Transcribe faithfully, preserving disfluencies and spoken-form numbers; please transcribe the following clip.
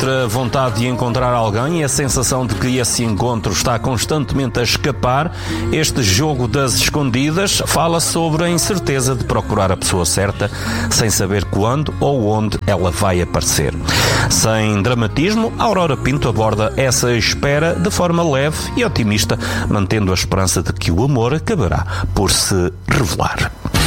entre a vontade de encontrar alguém e a sensação de que esse encontro está constantemente a escapar, este jogo das escondidas fala sobre a incerteza de procurar a pessoa certa sem saber quando ou onde ela vai aparecer. Sem dramatismo, Aurora Pinto aborda essa espera de forma leve e otimista, mantendo a esperança de que o amor acabará por se revelar.